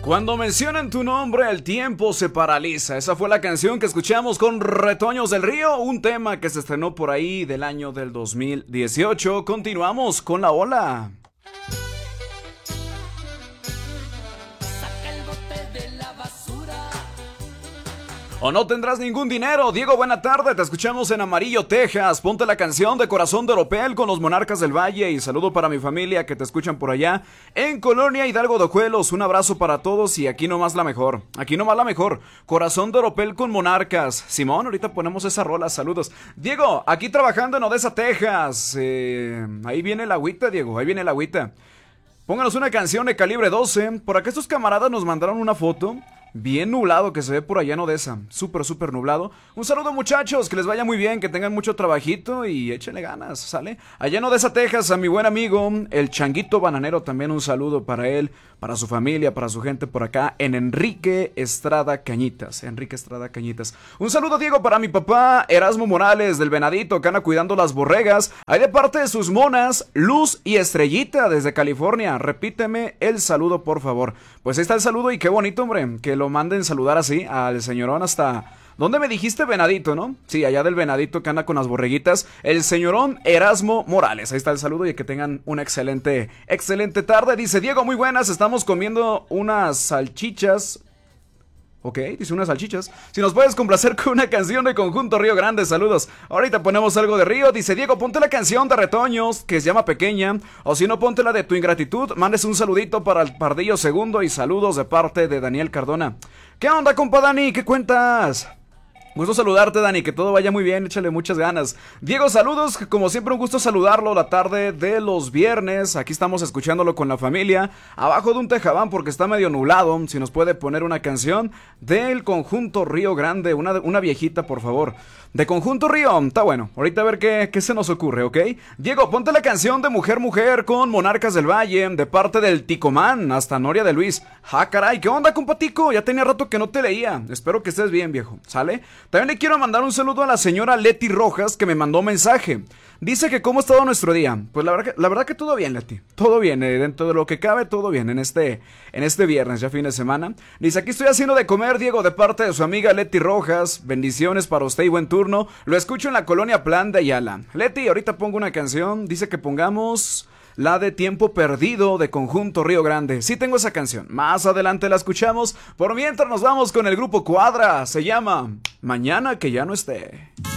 Cuando mencionan tu nombre, el tiempo se paraliza. Esa fue la canción que escuchamos con Retoños del Río, un tema que se estrenó por ahí del año del 2018. Continuamos con la ola. O no tendrás ningún dinero. Diego, buena tarde, te escuchamos en Amarillo, Texas. Ponte la canción de Corazón de Oropel con los Monarcas del Valle. Y saludo para mi familia que te escuchan por allá en Colonia Hidalgo de Ojuelos. Un abrazo para todos y aquí nomás la mejor. Aquí nomás la mejor. Corazón de Oropel con Monarcas. Simón, ahorita ponemos esa rola, saludos. Diego, aquí trabajando en Odessa, Texas. Ahí viene la agüita, Diego, ahí viene la agüita. Pónganos una canción de calibre 12. Por acá estos camaradas nos mandaron una foto. Bien nublado que se ve por allá en Odessa. Súper nublado. Un saludo, muchachos, que les vaya muy bien, que tengan mucho trabajito y échenle ganas, ¿sale? Allá en Odessa, Texas, a mi buen amigo el Changuito Bananero, también un saludo para él, para su familia, para su gente por acá en Enrique Estrada Cañitas. Enrique Estrada Cañitas. Un saludo, Diego, para mi papá Erasmo Morales del Venadito, que anda cuidando las borregas. Ahí de parte de sus monas, Luz y Estrellita desde California. Repíteme el saludo, por favor. Pues ahí está el saludo y qué bonito, hombre, que lo manden saludar así al señorón hasta... ¿Dónde me dijiste? Venadito, ¿no? Sí, allá del Venadito que anda con las borreguitas. El señorón Erasmo Morales. Ahí está el saludo y que tengan una excelente tarde. Dice Diego, muy buenas, estamos comiendo unas salchichas. Ok, dice unas salchichas. Si nos puedes complacer con una canción de Conjunto Río Grande, saludos. Ahorita ponemos algo de Río. Dice Diego, ponte la canción de Retoños, que se llama Pequeña. O si no, ponte la de Tu Ingratitud. Mandes un saludito para el Pardillo Segundo y saludos de parte de Daniel Cardona. ¿Qué onda, compa Dani? ¿Qué cuentas? Gusto saludarte, Dani, que todo vaya muy bien, échale muchas ganas. Diego, saludos, como siempre un gusto saludarlo la tarde de los viernes. Aquí estamos escuchándolo con la familia, abajo de un tejabán porque está medio nublado. Si nos puede poner una canción del Conjunto Río Grande, una viejita, por favor. De Conjunto Río, está bueno, ahorita a ver qué se nos ocurre, ¿ok? Diego, ponte la canción de Mujer Mujer con Monarcas del Valle, de parte del Ticomán, hasta Noria de Luis. Ja, caray, ¿qué onda, compa Tico? Ya tenía rato que no te leía, espero que estés bien, viejo, ¿sale? También le quiero mandar un saludo a la señora Leti Rojas, que me mandó mensaje. Dice que cómo ha estado nuestro día. Pues la verdad que todo bien, Leti. Todo bien, dentro de lo que cabe, todo bien en este viernes, ya fin de semana. Dice, aquí estoy haciendo de comer, Diego, de parte de su amiga Leti Rojas. Bendiciones para usted y buen turno. Lo escucho en la colonia Plan de Ayala. Leti, ahorita pongo una canción. Dice que pongamos la de Tiempo Perdido de Conjunto Río Grande. Sí tengo esa canción. Más adelante la escuchamos. Por mientras nos vamos con el grupo Cuadra. Se llama Mañana que ya no esté.